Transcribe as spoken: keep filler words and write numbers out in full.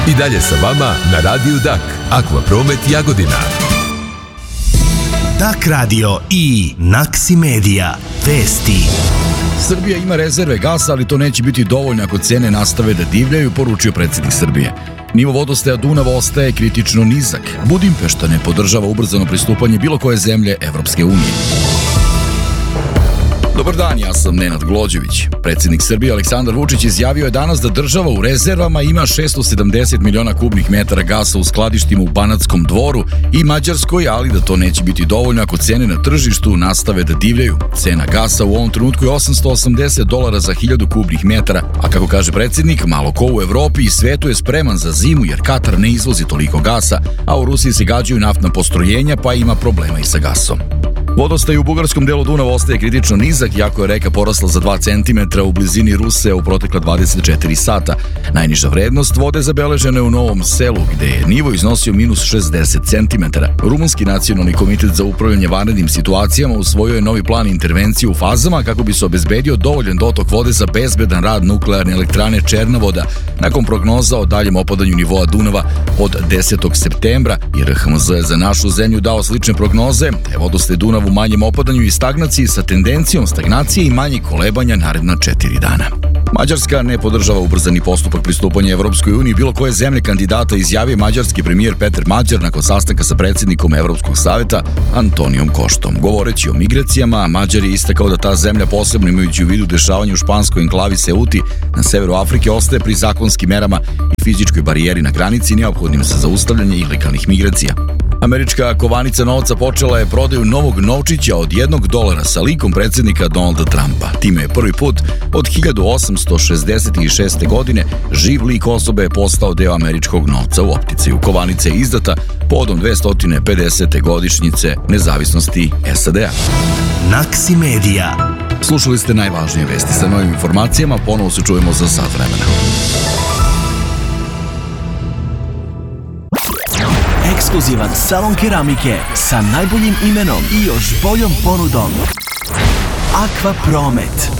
I dalje sa vama na Radiju Dak, Akvapromet Jagodina. Dak radio i Naksi Media. Vesti. Srbija ima rezerve gasa, ali to neće biti dovoljno ako cene nastave da divljaju, poručio predsjednik Srbije. Nivo vodostaja Dunava ostaje kritično nizak. Budimpešta ne podržava ubrzano pristupanje bilo koje zemlje Evropske unije. Dobar dan, ja sam Nenad Glođević. Predsjednik Srbije Aleksandar Vučić izjavio je danas da država u rezervama ima šesto sedamdeset miliona kubnih metara gasa u skladištima u Banatskom Dvoru i Mađarskoj, ali da to neće biti dovoljno ako cene na tržištu nastave da divljaju. Cena gasa u ovom trenutku je osamsto osamdeset dolara za hiljadu kubnih metara, a kako kaže predsjednik, malo ko u Evropi i svetu je spreman za zimu jer Katar ne izvozi toliko gasa, a u Rusiji se gađaju naftna postrojenja pa ima problema i sa gasom. Vodostaj u bugarskom delu Dunava ostaje kritično nizak, iako je reka porasla za dva centimetra u blizini Ruse u protekla dvadeset četiri sata. Najniža vrednost vode zabeležena je u Novom Selu, gde je nivo iznosio minus šezdeset centimetara. Rumunski nacionalni komitet za upravljanje vanrednim situacijama usvojio je novi plan intervencije u fazama kako bi se obezbedio dovoljan dotok vode za bezbedan rad nuklearne elektrane Černovoda nakon prognoza o daljem opadanju nivoa Dunava od desetog septembra. I R H M Z je za našu zemlju dao slične prognoze, te vodostaj Dunava u manjem opadanju i stagnaciji sa tendencijom stagnacije i manjih kolebanja naredna četiri dana. Mađarska ne podržava ubrzani postupak pristupanja Evropskoj uniji bilo koje zemlje kandidata, izjavio mađarski premijer Peter Mađar nakon sastanka sa predsjednikom Evropskog saveta Antonijom Koštom. Govoreći o migracijama, Mađar je istakao da ta zemlja, posebno imajući u vidu dešavanje u španskoj enklavi Seuti na severu Afrike, ostaje pri zakonskim merama i fizičkoj barijeri na granici neophodnim za zaustavljanje ilegalnih migracija. Američka kovanica novca počela je prodaju novog novčića od jednog dolara sa likom predsjednika Donalda Trumpa. Time je prvi put od hiljadu osamsto šezdeset šeste. godine živ lik osobe je postao deo američkog novca u opticaju. Kovanica je izdata povodom dvesta pedesete godišnjice nezavisnosti S A D-a. Naksi Media. Slušali ste najvažnije vesti. Sa novim informacijama ponovo se čujemo za sat vremena. Ekskluzivan salon keramike sa najboljim imenom i još boljom ponudom. Akvapromet.